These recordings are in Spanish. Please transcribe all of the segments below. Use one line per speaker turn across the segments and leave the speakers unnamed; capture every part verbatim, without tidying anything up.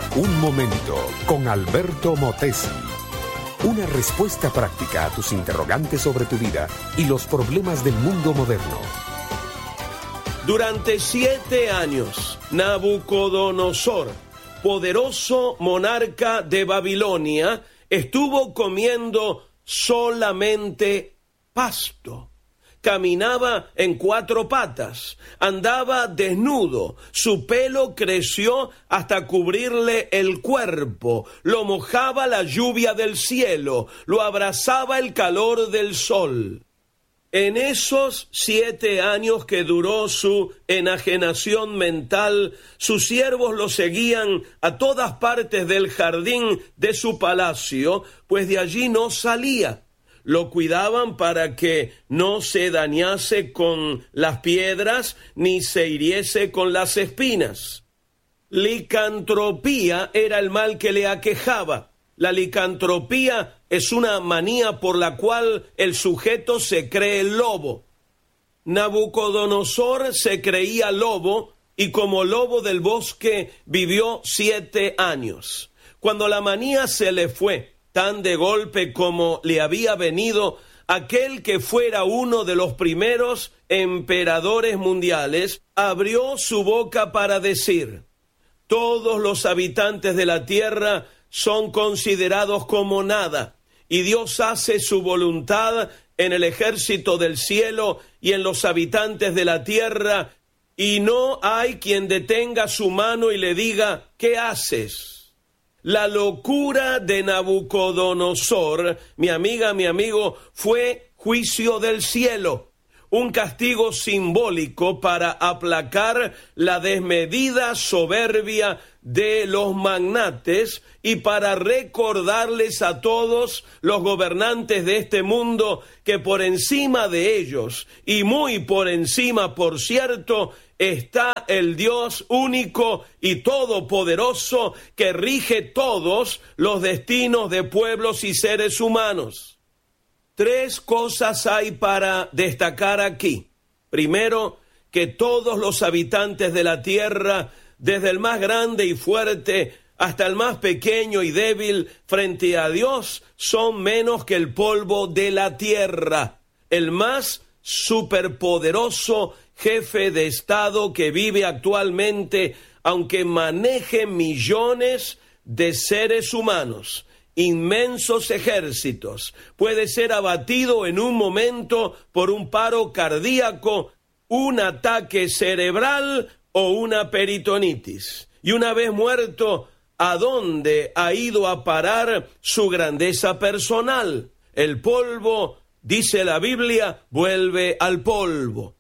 Un momento con Alberto Motesi. Una respuesta práctica a tus interrogantes sobre tu vida y los problemas del mundo moderno.
Durante siete años, Nabucodonosor, poderoso monarca de Babilonia, estuvo comiendo solamente pasto. Caminaba en cuatro patas, andaba desnudo, su pelo creció hasta cubrirle el cuerpo, lo mojaba la lluvia del cielo, lo abrazaba el calor del sol. En esos siete años que duró su enajenación mental, sus siervos lo seguían a todas partes del jardín de su palacio, pues de allí no salía. Lo cuidaban para que no se dañase con las piedras ni se hiriese con las espinas. Licantropía era el mal que le aquejaba. La licantropía es una manía por la cual el sujeto se cree lobo. Nabucodonosor se creía lobo y como lobo del bosque vivió siete años. Cuando la manía se le fue, tan de golpe como le había venido, aquel que fuera uno de los primeros emperadores mundiales abrió su boca para decir: todos los habitantes de la tierra son considerados como nada, y Dios hace su voluntad en el ejército del cielo y en los habitantes de la tierra, y no hay quien detenga su mano y le diga: ¿qué haces? La locura de Nabucodonosor, mi amiga, mi amigo, fue juicio del cielo, un castigo simbólico para aplacar la desmedida soberbia de los magnates y para recordarles a todos los gobernantes de este mundo que por encima de ellos, y muy por encima, por cierto, está el Dios único y todopoderoso que rige todos los destinos de pueblos y seres humanos. Tres cosas hay para destacar aquí. Primero, que todos los habitantes de la tierra, desde el más grande y fuerte hasta el más pequeño y débil, frente a Dios, son menos que el polvo de la tierra. El más superpoderoso jefe de Estado que vive actualmente, aunque maneje millones de seres humanos, inmensos ejércitos, puede ser abatido en un momento por un paro cardíaco, un ataque cerebral o una peritonitis. Y una vez muerto, ¿a dónde ha ido a parar su grandeza personal? El polvo, dice la Biblia, vuelve al polvo.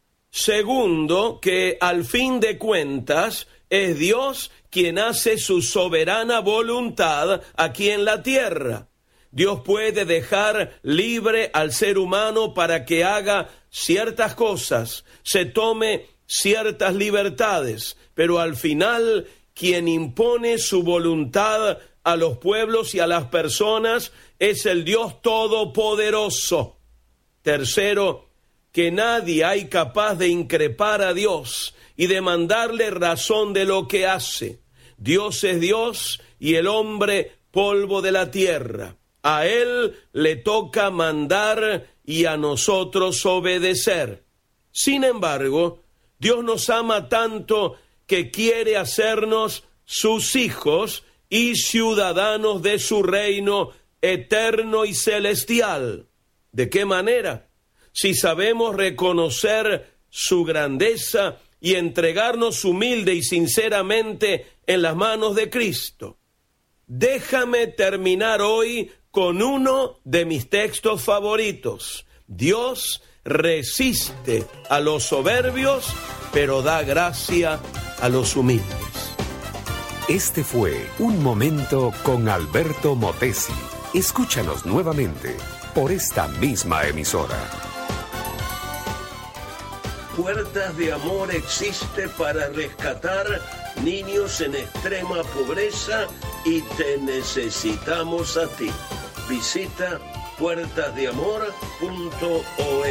Segundo, que al fin de cuentas es Dios quien hace su soberana voluntad aquí en la tierra. Dios puede dejar libre al ser humano para que haga ciertas cosas, se tome ciertas libertades, pero al final quien impone su voluntad a los pueblos y a las personas es el Dios Todopoderoso. Tercero, que nadie hay capaz de increpar a Dios y de mandarle razón de lo que hace. Dios es Dios y el hombre polvo de la tierra. A Él le toca mandar y a nosotros obedecer. Sin embargo, Dios nos ama tanto que quiere hacernos sus hijos y ciudadanos de su reino eterno y celestial. ¿De qué manera? Si sabemos reconocer su grandeza y entregarnos humilde y sinceramente en las manos de Cristo. Déjame terminar hoy con uno de mis textos favoritos. Dios resiste a los soberbios, pero da gracia a los humildes.
Este fue Un Momento con Alberto Motesi. Escúchanos nuevamente por esta misma emisora.
Puertas de Amor existe para rescatar niños en extrema pobreza y te necesitamos a ti. Visita puertas de amor punto org.